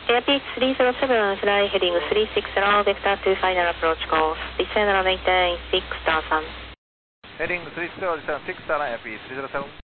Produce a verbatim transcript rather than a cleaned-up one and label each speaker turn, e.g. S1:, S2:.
S1: Airpeak three zero seven, fly heading three six zero, vector to final approach course. Descend and maintain six star three.
S2: Heading three zero seven, six star Airpeak three zero seven.